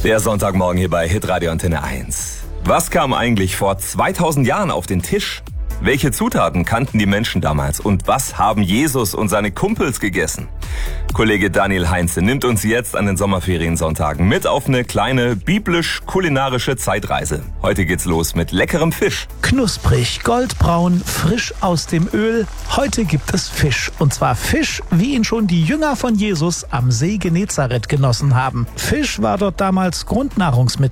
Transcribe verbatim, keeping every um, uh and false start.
Der Sonntagmorgen hier bei Hitradio Antenne eins. Was kam eigentlich vor zweitausend Jahren auf den Tisch? Welche Zutaten kannten die Menschen damals? Und was haben Jesus und seine Kumpels gegessen? Kollege Daniel Heinze nimmt uns jetzt an den Sommerferiensonntagen mit auf eine kleine biblisch-kulinarische Zeitreise. Heute geht's los mit leckerem Fisch. Knusprig, goldbraun, frisch aus dem Öl. Heute gibt es Fisch. Und zwar Fisch, wie ihn schon die Jünger von Jesus am See Genezareth genossen haben. Fisch war dort damals Grundnahrungsmittel.